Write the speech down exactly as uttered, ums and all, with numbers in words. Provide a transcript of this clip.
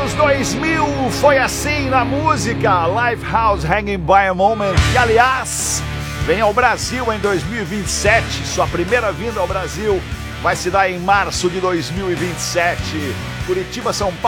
anos dois mil foi assim na música, Lifehouse Hanging by a Moment, que aliás vem ao Brasil em dois mil e vinte e sete, sua primeira vinda ao Brasil vai se dar em março de dois mil e vinte e sete, Curitiba, São Paulo.